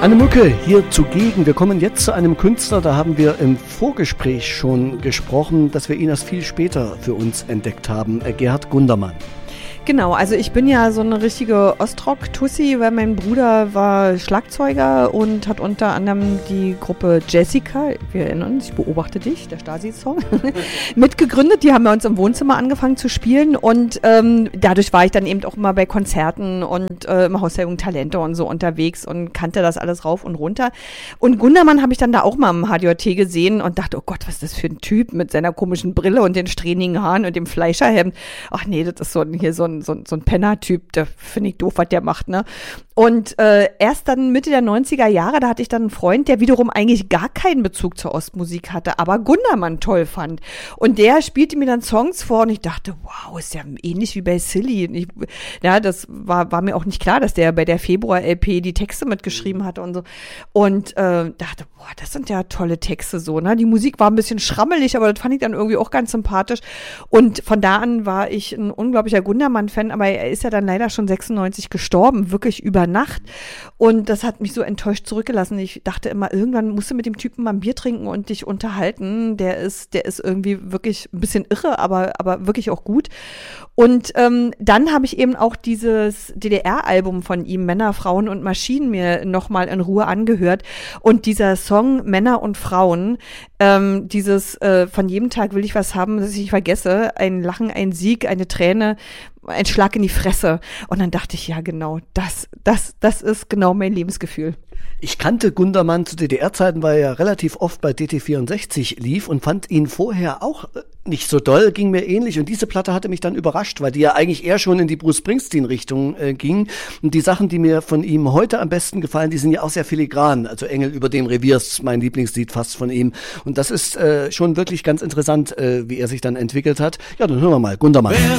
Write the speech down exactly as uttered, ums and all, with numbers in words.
Anne Mücke hier zugegen. Wir kommen jetzt zu einem Künstler, da haben wir im Vorgespräch schon gesprochen, dass wir ihn erst viel später für uns entdeckt haben, Gerhard Gundermann. Genau, also ich bin ja so eine richtige Ostrock-Tussi, weil mein Bruder war Schlagzeuger und hat unter anderem die Gruppe Jessica, wir erinnern uns, ich beobachte dich, der Stasi-Song, mitgegründet. Die haben bei uns im Wohnzimmer angefangen zu spielen und ähm, dadurch war ich dann eben auch immer bei Konzerten und äh, im Haus der jungen Talente und so unterwegs und kannte das alles rauf und runter. Und Gundermann habe ich dann da auch mal im H D J T gesehen und dachte, oh Gott, was ist das für ein Typ mit seiner komischen Brille und den strähnigen Haaren und dem Fleischerhemd. Ach nee, das ist so ein, hier so ein So, so ein Penner-Typ, der finde ich doof, was der macht, ne? Und äh, erst dann Mitte der neunziger Jahre, da hatte ich dann einen Freund, der wiederum eigentlich gar keinen Bezug zur Ostmusik hatte, aber Gundermann toll fand. Und der spielte mir dann Songs vor und ich dachte, wow, ist ja ähnlich wie bei Silly. Und ich, ja, das war, war mir auch nicht klar, dass der bei der Februar-L P die Texte mitgeschrieben hatte und so. Und äh, dachte, boah, das sind ja tolle Texte so, ne? Die Musik war ein bisschen schrammelig, aber das fand ich dann irgendwie auch ganz sympathisch. Und von da an war ich ein unglaublicher Gundermann-Fan, aber er ist ja dann leider schon sechsundneunzig gestorben, wirklich über Nacht. Und das hat mich so enttäuscht zurückgelassen. Ich dachte immer, irgendwann musst du mit dem Typen mal ein Bier trinken und dich unterhalten. Der ist, der ist irgendwie wirklich ein bisschen irre, aber, aber wirklich auch gut. Und ähm, dann habe ich eben auch dieses D D R-Album von ihm, Männer, Frauen und Maschinen, mir nochmal in Ruhe angehört. Und dieser Song Männer und Frauen, ähm, dieses äh, von jedem Tag will ich was haben, das ich vergesse, ein Lachen, ein Sieg, eine Träne, ein Schlag in die Fresse. Und dann dachte ich, ja genau, das, das, das ist genau mein Lebensgefühl. Ich kannte Gundermann zu D D R-Zeiten, weil er ja relativ oft bei D T vierundsechzig lief und fand ihn vorher auch nicht so doll, ging mir ähnlich. Und diese Platte hatte mich dann überrascht, weil die ja eigentlich eher schon in die Bruce Springsteen-Richtung äh, ging. Und die Sachen, die mir von ihm heute am besten gefallen, die sind ja auch sehr filigran. Also Engel über dem Revier ist mein Lieblingslied fast von ihm. Und das ist äh, schon wirklich ganz interessant, äh, wie er sich dann entwickelt hat. Ja, dann hören wir mal Gundermann. Wer